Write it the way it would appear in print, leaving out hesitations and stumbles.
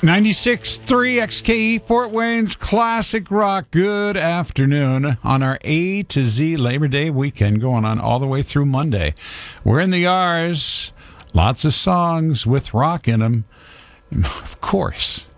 96.3 XKE Fort Wayne's Classic Rock. Good afternoon on our A to Z Labor Day weekend going on all the way through Monday. We're in the R's. Lots of songs with rock in them. Of course,